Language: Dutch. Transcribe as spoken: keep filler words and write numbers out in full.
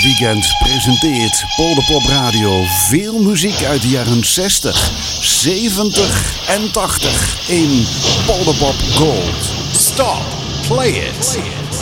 Weekend presenteert Polderpop Radio veel muziek uit de jaren zestig, zeventig en tachtig in Polderpop Gold. Stop, play it.